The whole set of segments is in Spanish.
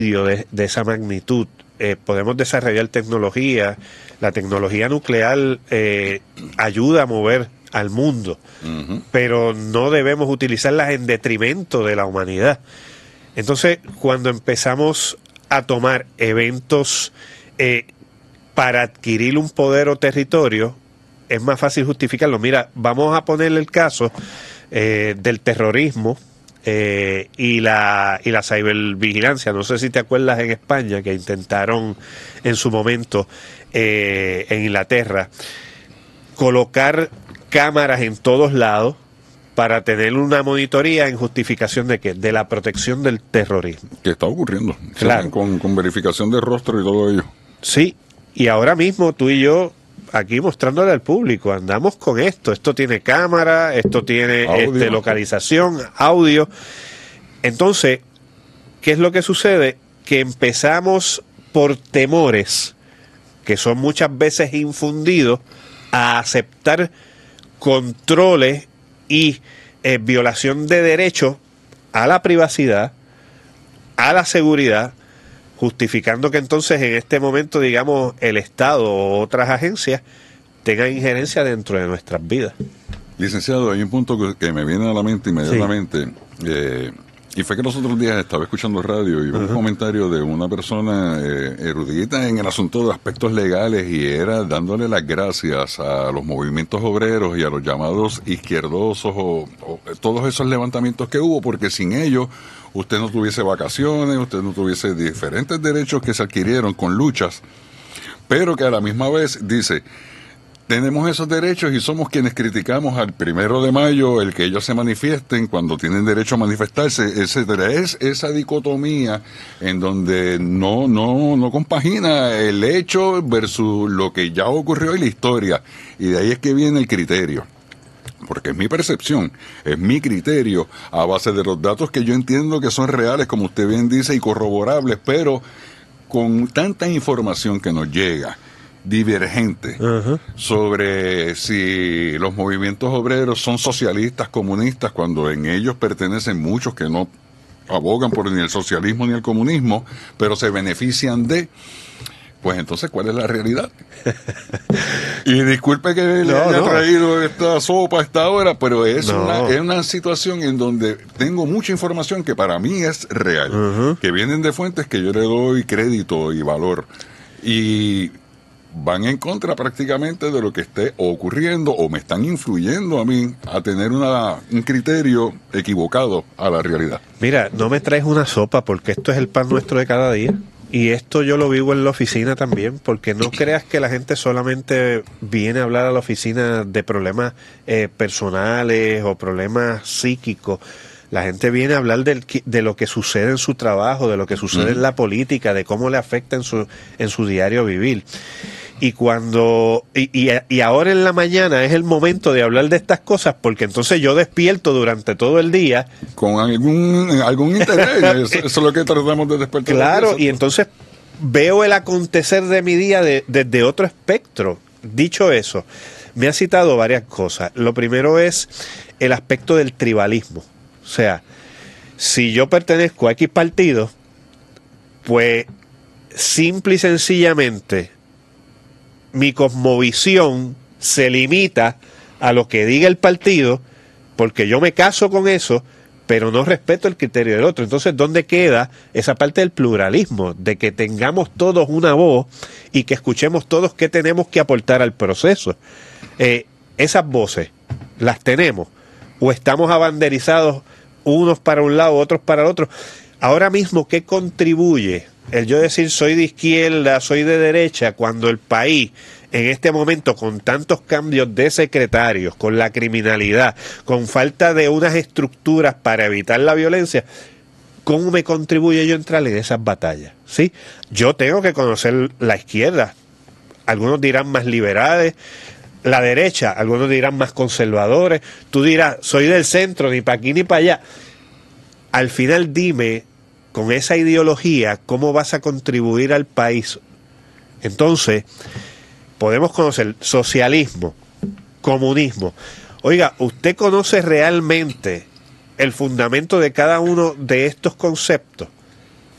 de esa magnitud. Podemos desarrollar tecnología. La tecnología nuclear ayuda a mover al mundo, pero no debemos utilizarlas en detrimento de la humanidad. Entonces, cuando empezamos a tomar eventos para adquirir un poder o territorio, es más fácil justificarlo. Mira, vamos a ponerle el caso del terrorismo y la cibervigilancia. No sé si te acuerdas en España que intentaron en su momento en Inglaterra colocar cámaras en todos lados para tener una monitoría en justificación de ¿qué? De la protección del terrorismo. Que está ocurriendo. Claro. Sí, con verificación de rostro y todo ello. Sí, y ahora mismo tú y yo aquí mostrándole al público, andamos con esto tiene cámara, esto tiene Audio. localización, audio. Entonces, ¿qué es lo que sucede? Que empezamos por temores, que son muchas veces infundidos, a aceptar controles y violación de derechos a la privacidad, a la seguridad, justificando que entonces en este momento, digamos, el Estado o otras agencias tengan injerencia dentro de nuestras vidas. Licenciado, hay un punto que me viene a la mente inmediatamente. Sí. Y fue que los otros días estaba escuchando radio y un comentario de una persona erudita en el asunto de aspectos legales, y era dándole las gracias a los movimientos obreros y a los llamados izquierdosos o todos esos levantamientos que hubo, porque sin ellos usted no tuviese vacaciones, usted no tuviese diferentes derechos que se adquirieron con luchas, pero que a la misma vez dice: tenemos esos derechos y somos quienes criticamos al 1 de mayo el que ellos se manifiesten cuando tienen derecho a manifestarse, etcétera. Es esa dicotomía en donde no compagina el hecho versus lo que ya ocurrió en la historia, y de ahí es que viene el criterio. Porque es mi percepción, es mi criterio, a base de los datos que yo entiendo que son reales, como usted bien dice, y corroborables, pero con tanta información que nos llega, divergente, sobre si los movimientos obreros son socialistas, comunistas, cuando en ellos pertenecen muchos que no abogan por ni el socialismo ni el comunismo, pero se benefician de... Pues entonces, ¿cuál es la realidad? Y disculpe que le haya traído esta sopa a esta hora, pero es una situación en donde tengo mucha información que para mí es real, que vienen de fuentes que yo le doy crédito y valor, y van en contra prácticamente de lo que esté ocurriendo, o me están influyendo a mí a tener un criterio equivocado a la realidad. Mira, no me traes una sopa, porque esto es el pan nuestro de cada día. Y esto yo lo vivo en la oficina también, porque no creas que la gente solamente viene a hablar a la oficina de problemas personales o problemas psíquicos. La gente viene a hablar de lo que sucede en su trabajo, de lo que sucede en la política, de cómo le afecta en su diario vivir. Y y ahora en la mañana es el momento de hablar de estas cosas, porque entonces yo despierto durante todo el día con algún interés. Eso es lo que tratamos de despertar. Claro, y entonces veo el acontecer de mi día desde otro espectro. Dicho eso, me ha citado varias cosas. Lo primero es el aspecto del tribalismo. O sea, si yo pertenezco a X partido, pues simple y sencillamente mi cosmovisión se limita a lo que diga el partido, porque yo me caso con eso, pero no respeto el criterio del otro. Entonces, ¿dónde queda esa parte del pluralismo? De que tengamos todos una voz y que escuchemos todos qué tenemos que aportar al proceso. Esas voces, ¿las tenemos? ¿O estamos abanderizados unos para un lado, otros para el otro? Ahora mismo, ¿qué contribuye el yo decir soy de izquierda, soy de derecha, cuando el país en este momento, con tantos cambios de secretarios, con la criminalidad, con falta de unas estructuras para evitar la violencia, cómo me contribuye yo entrar en esas batallas? ¿Sí? Yo tengo que conocer la izquierda. Algunos dirán más liberales, la derecha, algunos dirán más conservadores. Tú dirás, soy del centro, ni para aquí ni para allá. Al final dime, con esa ideología, ¿cómo vas a contribuir al país? Entonces, podemos conocer socialismo, comunismo. Oiga, ¿usted conoce realmente el fundamento de cada uno de estos conceptos?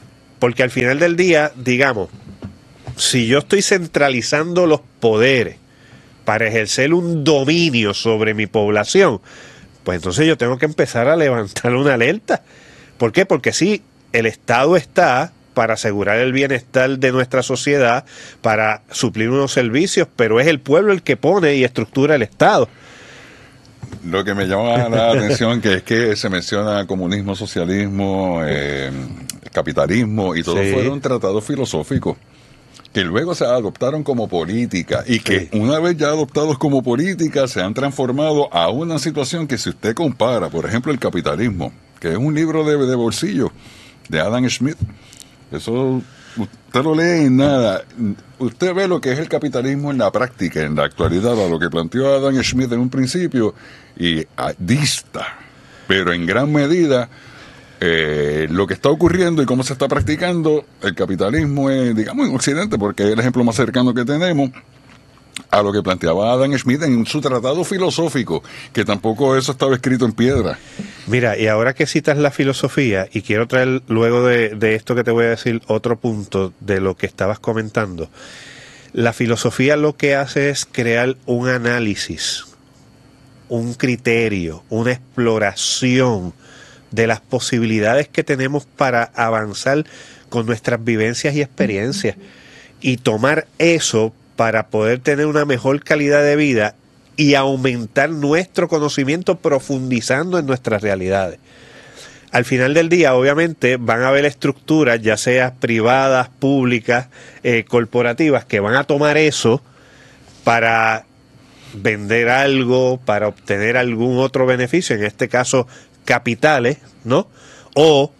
Porque al final del día, digamos, si yo estoy centralizando los poderes para ejercer un dominio sobre mi población, pues entonces yo tengo que empezar a levantar una alerta. ¿Por qué? Porque sí, el Estado está para asegurar el bienestar de nuestra sociedad, para suplir unos servicios, pero es el pueblo el que pone y estructura el Estado. Lo que me llama la atención que es que se menciona comunismo, socialismo, capitalismo, y todo fueron tratados filosóficos que luego se adoptaron como política y que una vez ya adoptados como política se han transformado a una situación que si usted compara, por ejemplo, el capitalismo, que es un libro de bolsillo de Adam Smith, eso usted lo lee y nada, usted ve lo que es el capitalismo en la práctica, en la actualidad, a lo que planteó Adam Smith en un principio, y dista, pero en gran medida lo que está ocurriendo y cómo se está practicando el capitalismo, digamos en Occidente, porque es el ejemplo más cercano que tenemos a lo que planteaba Adam Smith en su tratado filosófico, que tampoco eso estaba escrito en piedra. Mira, y ahora que citas la filosofía, y quiero traer luego de esto que te voy a decir otro punto de lo que estabas comentando, la filosofía lo que hace es crear un análisis, un criterio, una exploración de las posibilidades que tenemos para avanzar con nuestras vivencias y experiencias y tomar eso para poder tener una mejor calidad de vida y aumentar nuestro conocimiento profundizando en nuestras realidades. Al final del día, obviamente, van a haber estructuras, ya sea privadas, públicas, corporativas, que van a tomar eso para vender algo, para obtener algún otro beneficio, en este caso capitales, ¿no? O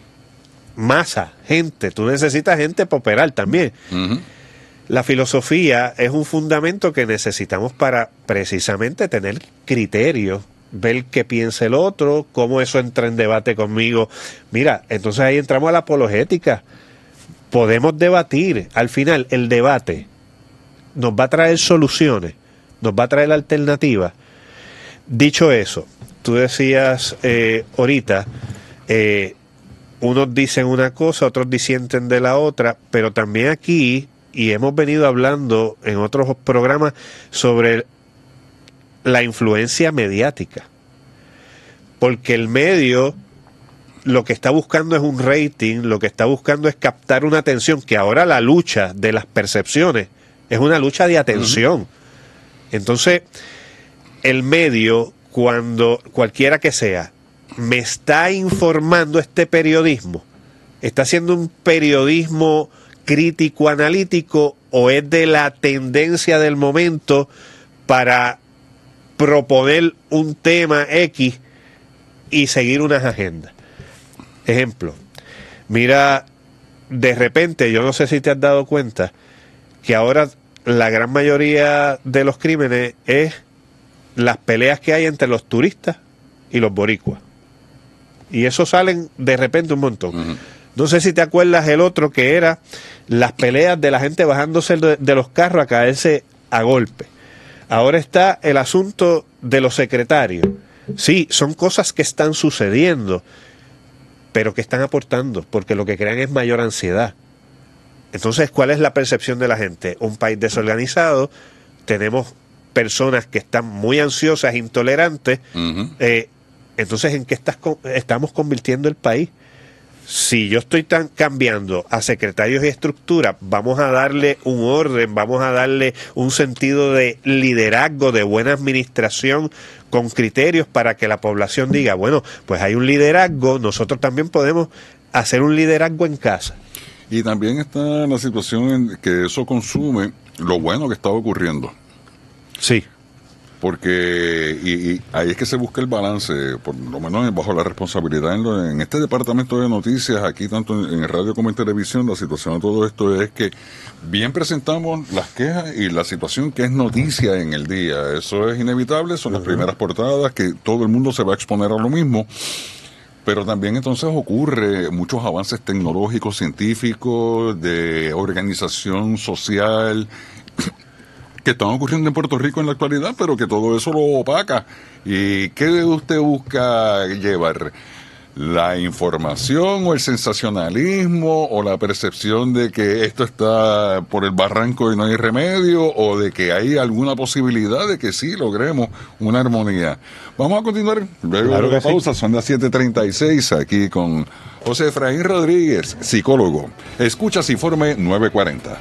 masa, gente. Tú necesitas gente para operar también. Uh-huh. La filosofía es un fundamento que necesitamos para precisamente tener criterios, ver qué piensa el otro, cómo eso entra en debate conmigo. Mira, entonces ahí entramos a la apologética. Podemos debatir. Al final, el debate nos va a traer soluciones, nos va a traer alternativas. Dicho eso, tú decías ahorita, unos dicen una cosa, otros disienten de la otra, pero también aquí, y hemos venido hablando en otros programas sobre la influencia mediática, porque el medio lo que está buscando es un rating, lo que está buscando es captar una atención, que ahora la lucha de las percepciones es una lucha de atención. Uh-huh. Entonces, el medio, cuando cualquiera que sea, me está informando este periodismo, está haciendo un periodismo crítico, analítico, o es de la tendencia del momento para proponer un tema X y seguir unas agendas. Ejemplo, mira, de repente, yo no sé si te has dado cuenta que ahora la gran mayoría de los crímenes es las peleas que hay entre los turistas y los boricuas. Y eso salen de repente un montón. Uh-huh. No sé si te acuerdas el otro que era las peleas de la gente bajándose de los carros a caerse a golpe. Ahora está el asunto de los secretarios. Sí, son cosas que están sucediendo, pero que están aportando, porque lo que crean es mayor ansiedad. Entonces, ¿cuál es la percepción de la gente? Un país desorganizado, tenemos personas que están muy ansiosas, intolerantes. Uh-huh. Entonces, ¿en qué estamos convirtiendo el país? Si yo estoy cambiando a secretarios y estructuras, vamos a darle un orden, vamos a darle un sentido de liderazgo, de buena administración, con criterios para que la población diga, bueno, pues hay un liderazgo, nosotros también podemos hacer un liderazgo en casa. Y también está la situación en que eso consume lo bueno que está ocurriendo. Sí. Porque y ahí es que se busca el balance, por lo menos bajo la responsabilidad en este departamento de noticias, aquí tanto en radio como en televisión, la situación de todo esto es que bien presentamos las quejas y la situación que es noticia en el día. Eso es inevitable, son las primeras portadas, que todo el mundo se va a exponer a lo mismo. Pero también entonces ocurre muchos avances tecnológicos, científicos, de organización social, que están ocurriendo en Puerto Rico en la actualidad, pero que todo eso lo opaca. ¿Y qué usted busca llevar? la información o el sensacionalismo o la percepción de que esto está por el barranco y no hay remedio, o de que hay alguna posibilidad de que sí logremos una armonía. Vamos a continuar luego de la pausa. Son las 7:36 aquí con José Efraín Rodríguez, psicólogo. Escuchas Informe 940.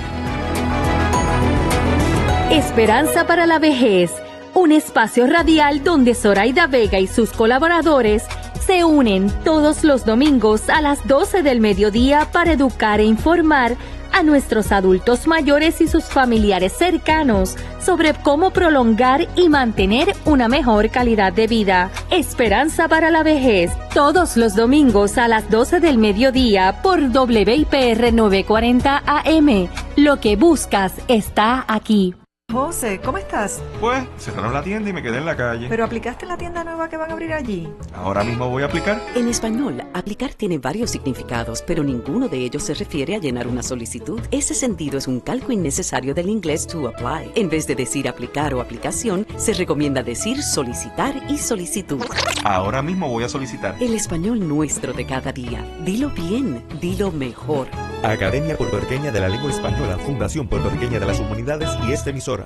Esperanza para la vejez, un espacio radial donde Zoraida Vega y sus colaboradores se unen todos los domingos a las 12 del mediodía para educar e informar a nuestros adultos mayores y sus familiares cercanos sobre cómo prolongar y mantener una mejor calidad de vida. Esperanza para la vejez, todos los domingos a las 12 del mediodía por WIPR 940 AM. Lo que buscas está aquí. José, ¿cómo estás? Pues, cerraron la tienda y me quedé en la calle. ¿Pero aplicaste en la tienda nueva que van a abrir allí? Ahora mismo voy a aplicar. En español, aplicar tiene varios significados, pero ninguno de ellos se refiere a llenar una solicitud. Ese sentido es un calco innecesario del inglés to apply. En vez de decir aplicar o aplicación, se recomienda decir solicitar y solicitud. Ahora mismo voy a solicitar. El español nuestro de cada día. Dilo bien, dilo mejor. Academia Puertorriqueña de la Lengua Española, Fundación Puertorriqueña de las Humanidades y esta emisora.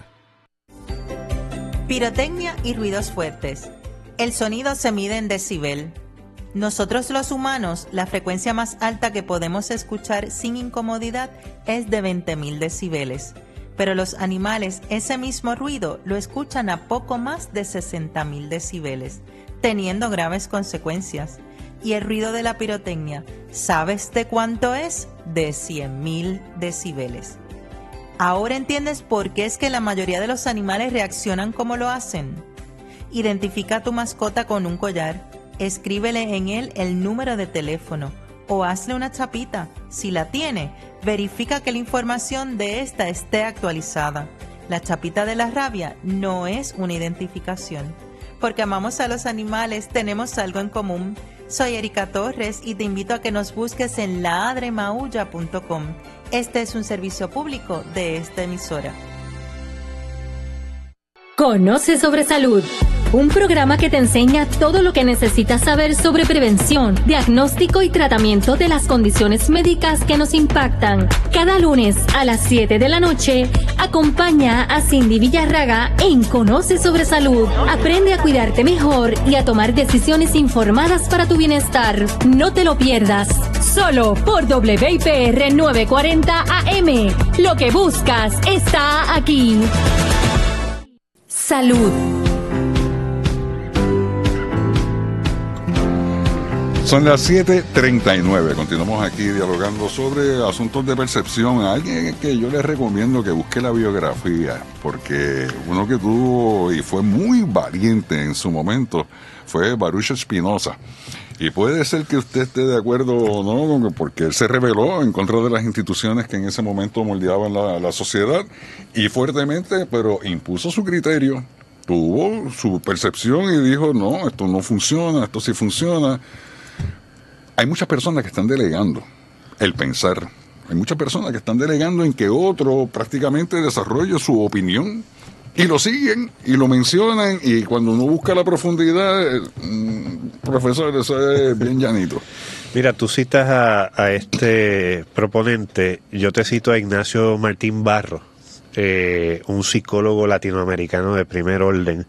Pirotecnia y ruidos fuertes. El sonido se mide en decibel. Nosotros los humanos, la frecuencia más alta que podemos escuchar sin incomodidad es de 20.000 decibeles. Pero los animales ese mismo ruido lo escuchan a poco más de 60.000 decibeles, teniendo graves consecuencias. Y el ruido de la pirotecnia, ¿sabes de cuánto es? De 100.000 decibeles. Ahora entiendes por qué es que la mayoría de los animales reaccionan como lo hacen. Identifica a tu mascota con un collar, escríbele en él el número de teléfono o hazle una chapita. Si la tiene, verifica que la información de esta esté actualizada. La chapita de la rabia no es una identificación. Porque amamos a los animales, tenemos algo en común. Soy Erika Torres y te invito a que nos busques en ladremaulla.com. Este es un servicio público de esta emisora. Conoce sobre salud, un programa que te enseña todo lo que necesitas saber sobre prevención, diagnóstico y tratamiento de las condiciones médicas que nos impactan. Cada lunes a las 7 de la noche, acompaña a Cindy Villarraga en Conoce sobre salud. Aprende a cuidarte mejor y a tomar decisiones informadas para tu bienestar. No te lo pierdas, solo por WIPR 940 AM. Lo que buscas está aquí. Salud. Son las 7:39. Continuamos aquí dialogando sobre asuntos de percepción. A alguien que yo les recomiendo que busque la biografía, porque uno que tuvo y fue muy valiente en su momento fue Baruch Spinoza. Y puede ser que usted esté de acuerdo o no, porque él se rebeló en contra de las instituciones que en ese momento moldeaban la sociedad, y fuertemente, pero impuso su criterio, tuvo su percepción y dijo, no, esto no funciona, esto sí funciona. Hay muchas personas que están delegando el pensar, hay muchas personas que están delegando en que otro prácticamente desarrolle su opinión, y lo siguen, y lo mencionan, y cuando uno busca la profundidad, profesor, eso es bien llanito. Mira, tú citas a este proponente, yo te cito a Ignacio Martín Barro, un psicólogo latinoamericano de primer orden,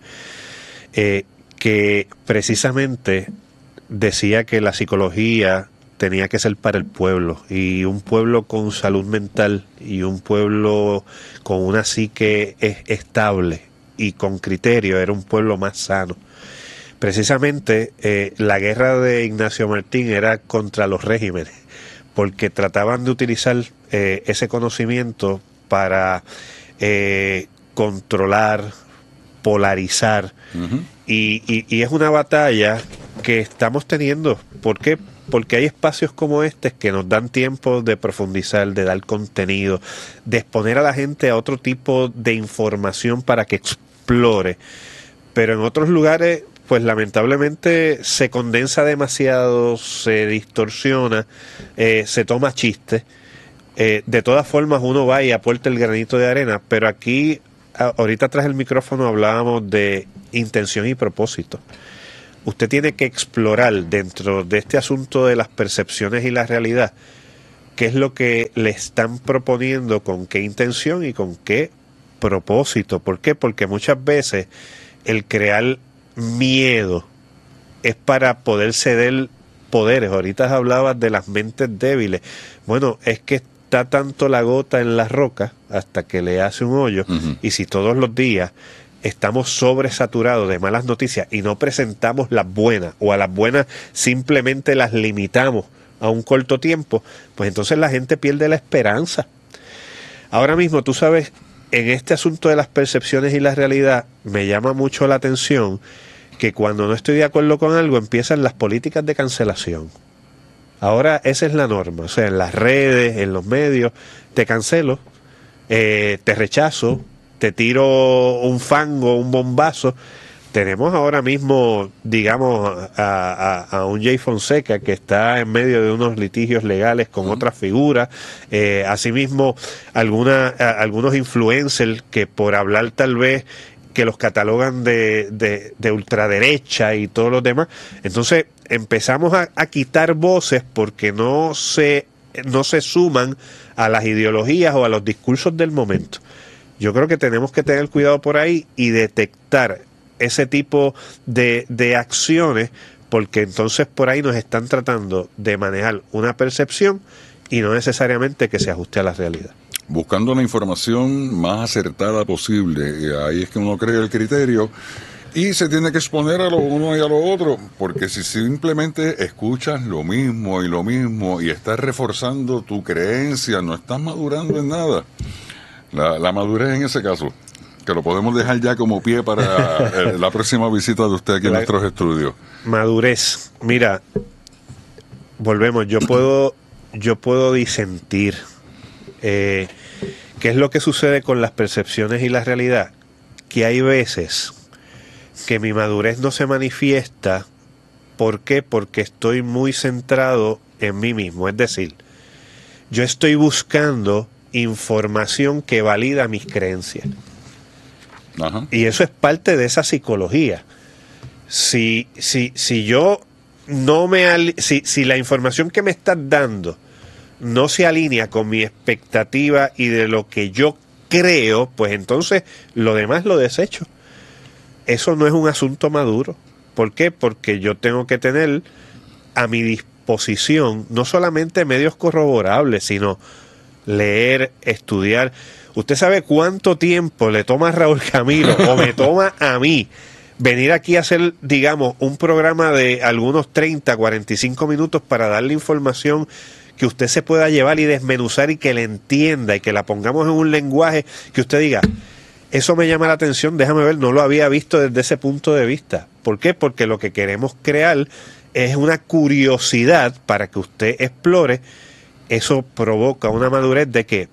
que precisamente decía que la psicología tenía que ser para el pueblo, y un pueblo con salud mental y un pueblo con una psique estable y con criterio era un pueblo más sano. Precisamente la guerra de Ignacio Martín era contra los regímenes, porque trataban de utilizar ese conocimiento para controlar, polarizar, y es una batalla que estamos teniendo. ¿Por qué? Porque hay espacios como este que nos dan tiempo de profundizar, de dar contenido, de exponer a la gente a otro tipo de información para que explore. Pero en otros lugares, pues lamentablemente se condensa demasiado, se distorsiona, se toma chiste. De todas formas uno va y aporta el granito de arena, pero aquí, ahorita tras el micrófono hablábamos de intención y propósito. usted tiene que explorar dentro de este asunto de las percepciones y la realidad qué es lo que le están proponiendo, con qué intención y con qué propósito. ¿Por qué? Porque muchas veces el crear miedo es para poder ceder poderes. Ahorita hablabas de las mentes débiles. Bueno, es que está tanto la gota en la roca hasta que le hace un hoyo. Y si todos los días estamos sobresaturados de malas noticias y no presentamos las buenas, o a las buenas simplemente las limitamos a un corto tiempo, pues entonces la gente pierde la esperanza. Ahora mismo, tú sabes, en este asunto de las percepciones y la realidad, me llama mucho la atención que cuando no estoy de acuerdo con algo, empiezan las políticas de cancelación. Ahora esa es la norma, o sea, en las redes, en los medios, te cancelo, te rechazo, te tiro un fango, un bombazo. Tenemos ahora mismo, digamos, a un Jay Fonseca que está en medio de unos litigios legales con otras figuras. Asimismo, algunos influencers que por hablar tal vez que los catalogan de ultraderecha y todos los demás. Entonces empezamos a quitar voces porque no se suman a las ideologías o a los discursos del momento. Yo creo que tenemos que tener cuidado por ahí y detectar ese tipo de acciones, porque entonces por ahí nos están tratando de manejar una percepción y no necesariamente que se ajuste a la realidad. Buscando la información más acertada posible, y ahí es que uno crea el criterio y se tiene que exponer a lo uno y a lo otro, porque si simplemente escuchas lo mismo y estás reforzando tu creencia, no estás madurando en nada. La madurez en ese caso, que lo podemos dejar ya como pie para la próxima visita de usted aquí en nuestros estudios. Madurez. Mira, volvemos, yo puedo disentir. ¿Qué es lo que sucede con las percepciones y la realidad? Que hay veces que mi madurez no se manifiesta. ¿Por qué? Porque estoy muy centrado en mí mismo. Es decir, yo estoy buscando información que valida mis creencias. Ajá. Y eso es parte de esa psicología. Si yo no si la información que me estás dando no se alinea con mi expectativa y de lo que yo creo, pues entonces lo demás lo desecho. Eso no es un asunto maduro. ¿Por qué? Porque yo tengo que tener a mi disposición no solamente medios corroborables, sino leer, estudiar. ¿Usted sabe cuánto tiempo le toma a Raúl Camilo o me toma a mí venir aquí a hacer, digamos, un programa de algunos 30, 45 minutos para darle información que usted se pueda llevar y desmenuzar y que le entienda y que la pongamos en un lenguaje que usted diga, eso me llama la atención, déjame ver, no lo había visto desde ese punto de vista? ¿Por qué? Porque lo que queremos crear es una curiosidad para que usted explore. Eso provoca una madurez de ¿qué?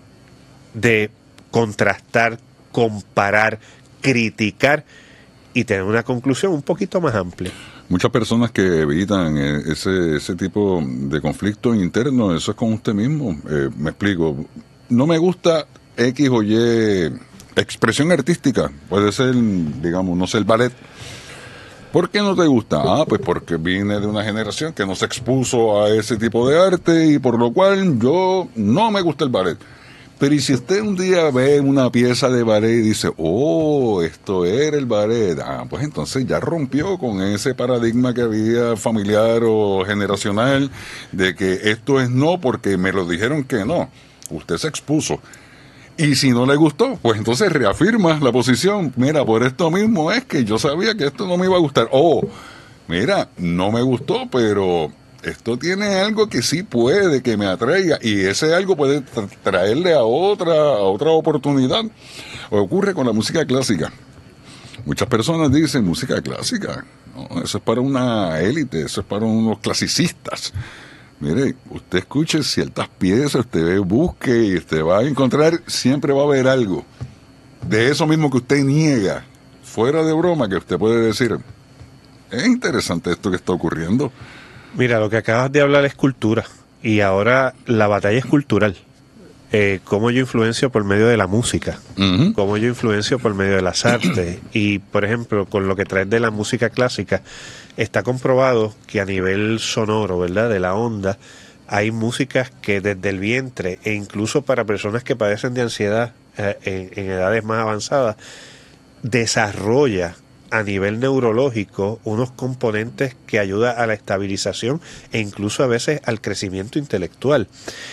De contrastar, comparar, criticar y tener una conclusión un poquito más amplia. Muchas personas que evitan ese tipo de conflicto interno, eso es con usted mismo. Me explico. No me gusta X o Y expresión artística. Puede ser, digamos, no sé, el ballet. ¿Por qué no te gusta? Pues porque vine de una generación que no se expuso a ese tipo de arte y por lo cual yo no me gusta el ballet. Pero y si usted un día ve una pieza de ballet y dice, esto era el ballet, pues entonces ya rompió con ese paradigma que había familiar o generacional de que esto es no porque me lo dijeron que no. Usted se expuso. Y si no le gustó, pues entonces reafirma la posición. Mira, por esto mismo es que yo sabía que esto no me iba a gustar. Mira, no me gustó, pero esto tiene algo que sí puede que me atraiga. Y ese algo puede traerle a otra oportunidad. Ocurre con la música clásica. Muchas personas dicen música clásica. No, eso es para una élite, eso es para unos clasicistas. Mire, usted escuche ciertas piezas, usted busque y usted va a encontrar, siempre va a haber algo de eso mismo que usted niega, fuera de broma, que usted puede decir, es interesante esto que está ocurriendo. Mira, lo que acabas de hablar es cultura y ahora la batalla es cultural. Cómo yo influencio por medio de la música, cómo yo influencio por medio de las artes y, por ejemplo, con lo que traes de la música clásica, está comprobado que a nivel sonoro, ¿verdad?, de la onda, hay músicas que desde el vientre, e incluso para personas que padecen de ansiedad en edades más avanzadas, desarrolla a nivel neurológico unos componentes que ayudan a la estabilización e incluso a veces al crecimiento intelectual.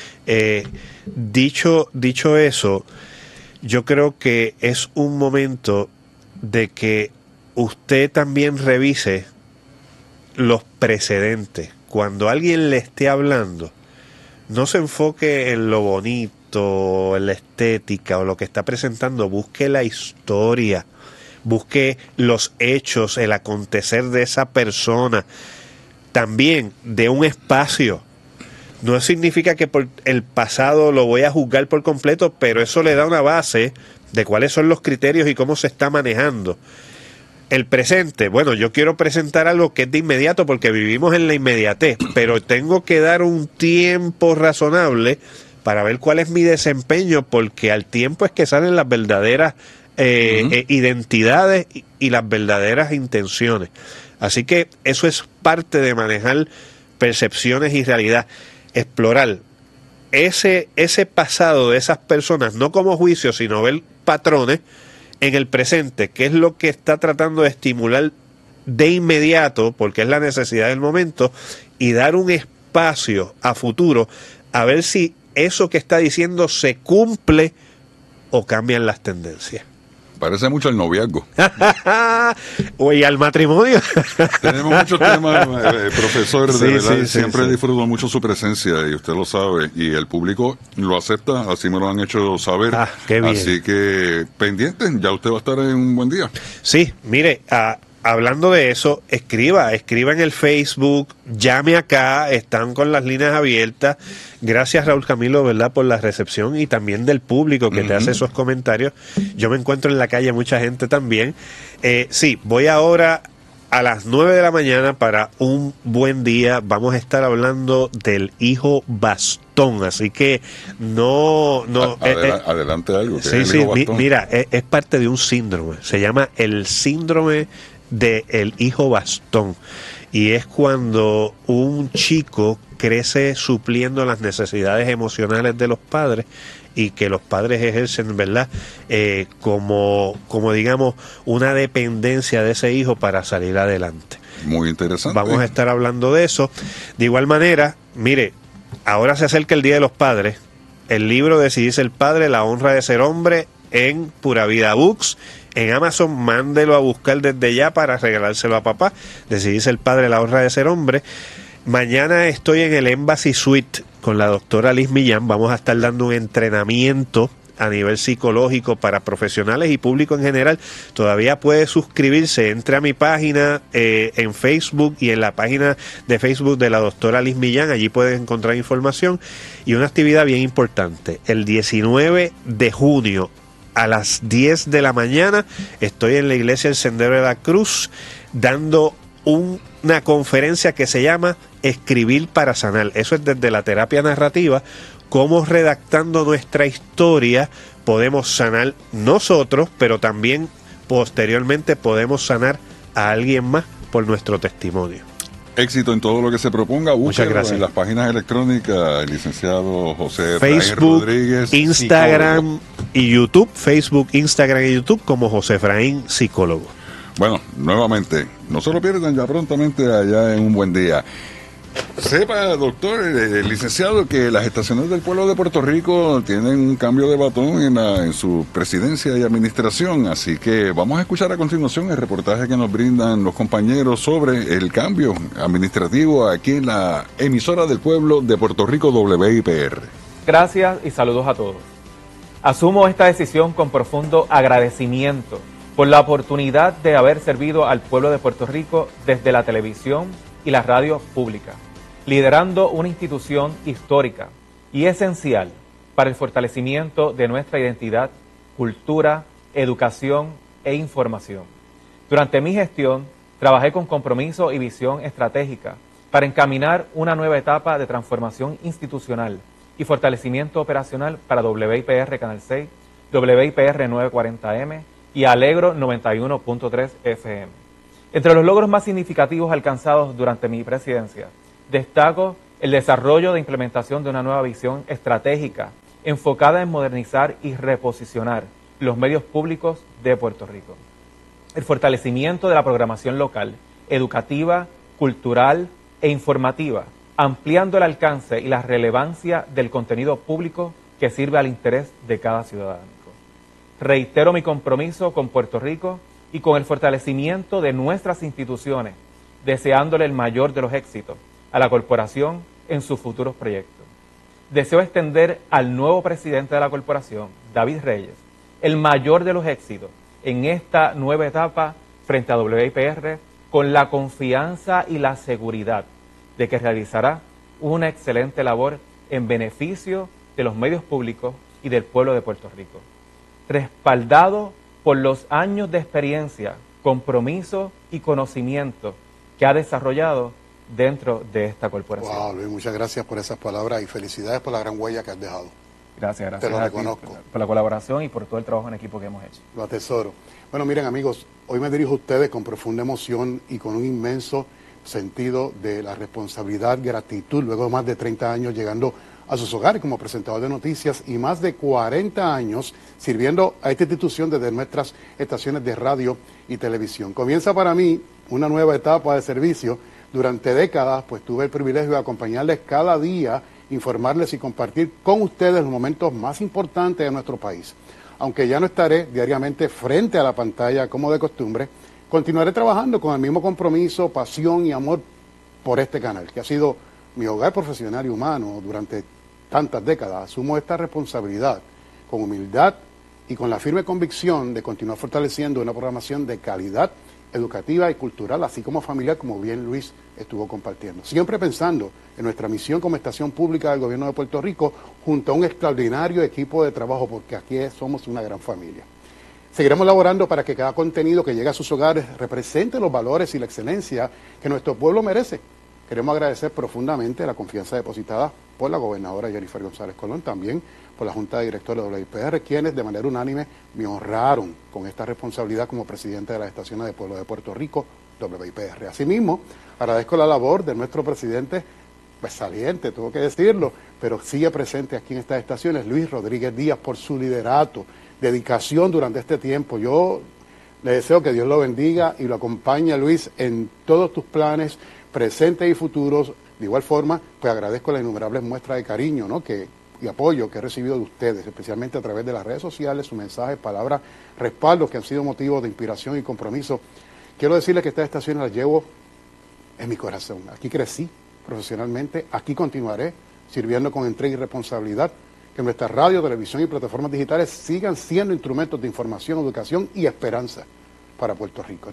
Dicho eso, yo creo que es un momento de que usted también revise los precedentes. Cuando alguien le esté hablando, no se enfoque en lo bonito, en la estética o lo que está presentando, busque la historia, busque los hechos, el acontecer de esa persona. También de un espacio. No significa que por el pasado lo voy a juzgar por completo, pero eso le da una base de cuáles son los criterios y cómo se está manejando. El presente, bueno, yo quiero presentar algo que es de inmediato porque vivimos en la inmediatez, pero tengo que dar un tiempo razonable para ver cuál es mi desempeño, porque al tiempo es que salen las verdaderas identidades y las verdaderas intenciones. Así que eso es parte de manejar percepciones y realidad. Explorar ese pasado de esas personas, no como juicio, sino ver patrones en el presente, que es lo que está tratando de estimular de inmediato, porque es la necesidad del momento, y dar un espacio a futuro a ver si eso que está diciendo se cumple o cambian las tendencias. Parece mucho el noviazgo. Oye, al matrimonio. Tenemos muchos temas, profesor, de Sí, verdad, sí, siempre sí. disfruto mucho su presencia y usted lo sabe, y el público lo acepta, así me lo han hecho saber. Qué bien. Así que pendiente, ya usted va a estar en un buen día. Sí, mire, hablando de eso, escriba en el Facebook, llame acá, están con las líneas abiertas. Gracias, Raúl Camilo, ¿verdad?, por la recepción y también del público que te hace esos comentarios. Yo me encuentro en la calle, mucha gente también. Sí, voy ahora a las 9 de la mañana para un buen día. Vamos a estar hablando del hijo bastón, así que no adelante algo. Que sí, es el sí, hijo bastón. mira, es parte de un síndrome. Se llama el síndrome del hijo bastón. Y es cuando un chico crece supliendo las necesidades emocionales de los padres y que los padres ejercen, ¿verdad?, como digamos, una dependencia de ese hijo para salir adelante. Muy interesante. Vamos a estar hablando de eso. De igual manera, mire, ahora se acerca el Día de los Padres. El libro de Si dice el padre, la honra de ser hombre, en Pura Vida Books. En Amazon, mándelo a buscar desde ya para regalárselo a papá. De Si dice el padre, la honra de ser hombre. Mañana estoy en el Embassy Suite con la doctora Liz Millán. Vamos a estar dando un entrenamiento a nivel psicológico para profesionales y público en general. Todavía puede suscribirse, entre a mi página en Facebook y en la página de Facebook de la doctora Liz Millán. Allí pueden encontrar información. Y una actividad bien importante, el 19 de junio a las 10 de la mañana estoy en la iglesia El Sendero de la Cruz dando una conferencia que se llama Escribir para Sanar. Eso es desde la terapia narrativa, cómo redactando nuestra historia podemos sanar nosotros, pero también posteriormente podemos sanar a alguien más por nuestro testimonio. Éxito en todo lo que se proponga. Muchas gracias. En las páginas electrónicas, el licenciado José Facebook, Rodríguez, Instagram psicólogo. y YouTube. Facebook, Instagram y YouTube como José Efraín, psicólogo. Bueno, nuevamente, no se lo pierdan ya prontamente allá en un buen día. Sepa, doctor, licenciado, que las estaciones del pueblo de Puerto Rico tienen un cambio de batón en su presidencia y administración, así que vamos a escuchar a continuación el reportaje que nos brindan los compañeros sobre el cambio administrativo aquí en la emisora del pueblo de Puerto Rico, WIPR. Gracias y saludos a todos. Asumo esta decisión con profundo agradecimiento por la oportunidad de haber servido al pueblo de Puerto Rico desde la televisión y la radio pública, liderando una institución histórica y esencial para el fortalecimiento de nuestra identidad, cultura, educación e información. Durante mi gestión, trabajé con compromiso y visión estratégica para encaminar una nueva etapa de transformación institucional y fortalecimiento operacional para WIPR Canal 6, WIPR 940M y Alegro 91.3 FM. Entre los logros más significativos alcanzados durante mi presidencia, destaco el desarrollo de implementación de una nueva visión estratégica enfocada en modernizar y reposicionar los medios públicos de Puerto Rico. El fortalecimiento de la programación local, educativa, cultural e informativa, ampliando el alcance y la relevancia del contenido público que sirve al interés de cada ciudadano. Reitero mi compromiso con Puerto Rico y con el fortalecimiento de nuestras instituciones, deseándole el mayor de los éxitos a la corporación en sus futuros proyectos. Deseo extender al nuevo presidente de la corporación, David Reyes, el mayor de los éxitos en esta nueva etapa frente a WIPR, con la confianza y la seguridad de que realizará una excelente labor en beneficio de los medios públicos y del pueblo de Puerto Rico, respaldado por los años de experiencia, compromiso y conocimiento que ha desarrollado dentro de esta corporación. Wow, Luis, muchas gracias por esas palabras y felicidades por la gran huella que has dejado. Gracias Te lo reconozco. Por la colaboración y por todo el trabajo en equipo que hemos hecho. Lo atesoro. Bueno, miren amigos, hoy me dirijo a ustedes con profunda emoción y con un inmenso sentido de la responsabilidad, gratitud, luego de más de 30 años llegando a sus hogares como presentador de noticias y más de 40 años sirviendo a esta institución desde nuestras estaciones de radio y televisión. Comienza para mí una nueva etapa de servicio. Durante décadas, pues tuve el privilegio de acompañarles cada día, informarles y compartir con ustedes los momentos más importantes de nuestro país. Aunque ya no estaré diariamente frente a la pantalla como de costumbre, continuaré trabajando con el mismo compromiso, pasión y amor por este canal, que ha sido mi hogar profesional y humano durante tantas décadas. Asumo esta responsabilidad con humildad y con la firme convicción de continuar fortaleciendo una programación de calidad educativa y cultural, así como familiar, como bien Luis estuvo compartiendo. Siempre pensando en nuestra misión como estación pública del Gobierno de Puerto Rico, junto a un extraordinario equipo de trabajo, porque aquí somos una gran familia. Seguiremos laborando para que cada contenido que llegue a sus hogares represente los valores y la excelencia que nuestro pueblo merece. Queremos agradecer profundamente la confianza depositada por la gobernadora Jennifer González Colón, también por la Junta de Directores de WIPR, quienes de manera unánime me honraron con esta responsabilidad como presidente de las estaciones de Pueblo de Puerto Rico, WIPR. Asimismo, agradezco la labor de nuestro presidente, pues saliente, tengo que decirlo, pero sigue presente aquí en estas estaciones, Luis Rodríguez Díaz, por su liderato, dedicación durante este tiempo. Yo le deseo que Dios lo bendiga y lo acompañe, Luis, en todos tus planes, presentes y futuros. De igual forma, pues agradezco las innumerables muestras de cariño, ¿no?, y apoyo que he recibido de ustedes, especialmente a través de las redes sociales, sus mensajes, palabras, respaldos que han sido motivos de inspiración y compromiso. Quiero decirles que estas estaciones las llevo en mi corazón. Aquí crecí profesionalmente, aquí continuaré sirviendo con entrega y responsabilidad, que nuestra radio, televisión y plataformas digitales sigan siendo instrumentos de información, educación y esperanza para Puerto Rico.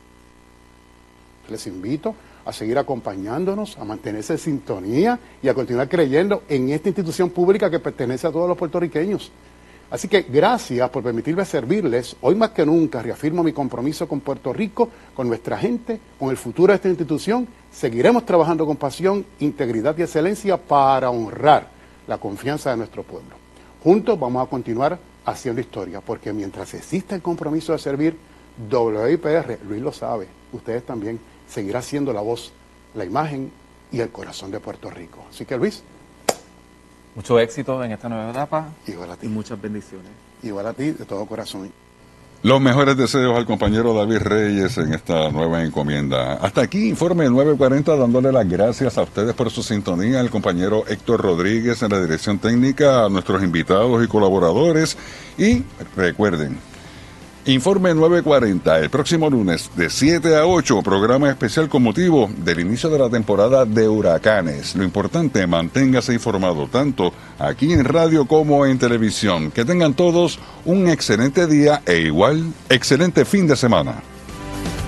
Les invito a seguir acompañándonos, a mantenerse en sintonía y a continuar creyendo en esta institución pública que pertenece a todos los puertorriqueños. Así que gracias por permitirme servirles. Hoy más que nunca reafirmo mi compromiso con Puerto Rico, con nuestra gente, con el futuro de esta institución. Seguiremos trabajando con pasión, integridad y excelencia para honrar la confianza de nuestro pueblo. Juntos vamos a continuar haciendo historia, porque mientras exista el compromiso de servir, WIPR, Luis lo sabe, ustedes también, seguirá siendo la voz, la imagen y el corazón de Puerto Rico. Así que Luis, mucho éxito en esta nueva etapa. Igual a ti. Y muchas bendiciones. Igual a ti, de todo corazón. Los mejores deseos al compañero David Reyes en esta nueva encomienda. Hasta aquí, Informe 940, dándole las gracias a ustedes por su sintonía, al compañero Héctor Rodríguez en la dirección técnica, a nuestros invitados y colaboradores. Y recuerden, Informe 940, el próximo lunes de 7 a 8, programa especial con motivo del inicio de la temporada de huracanes. Lo importante, manténgase informado tanto aquí en radio como en televisión. Que tengan todos un excelente día e igual, excelente fin de semana.